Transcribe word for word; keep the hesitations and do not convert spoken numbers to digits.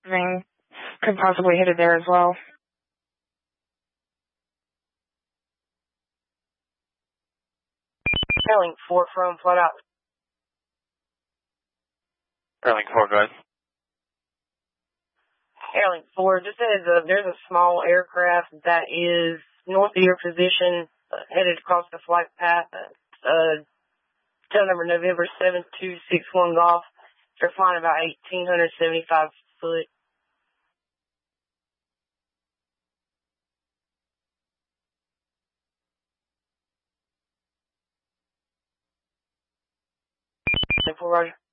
I mean, could possibly hit it there as well. Airlink four from flat out. Airlink four, guys. Airlink four, just as a, there's a small aircraft that is north of your position, uh, headed across the flight path. Uh, tail number November seven two six one Golf. They're flying about eighteen seventy-five foot. Roger.